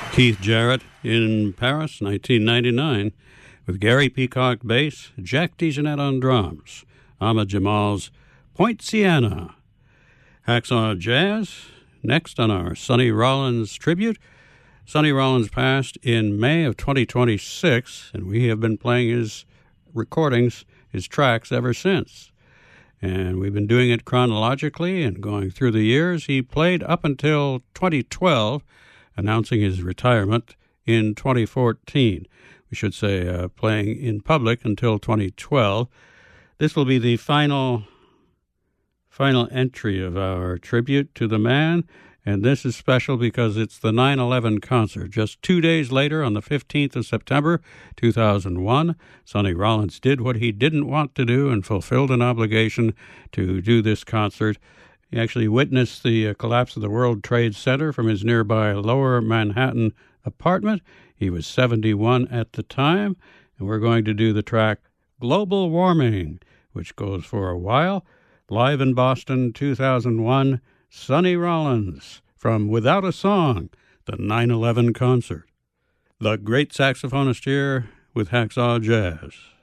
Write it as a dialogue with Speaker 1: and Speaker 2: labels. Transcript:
Speaker 1: Keith Jarrett in Paris, 1999, with Gary Peacock bass, Jack DeJohnette on drums, Ahmad Jamal's Poinciana. Hacksaw Jazz, next on our Sonny Rollins tribute. Sonny Rollins passed in May of 2026, and we have been playing his recordings, his tracks, ever since. And we've been doing it chronologically and going through the years. He played up until 2012, announcing his retirement in 2014. We should say playing in public until 2012. This will be the final entry of our tribute to the man, and this is special because it's the 9/11 concert. Just 2 days later, on the 15th of September 2001, Sonny Rollins did what he didn't want to do and fulfilled an obligation to do this concert. He actually witnessed the collapse of the World Trade Center from his nearby Lower Manhattan apartment. He was 71 at the time, and we're going to do the track Global Warming, which goes for a while. Live in Boston, 2001, Sonny Rollins from Without a Song, the 9/11 concert. The great saxophonist here with Hacksaw Jazz.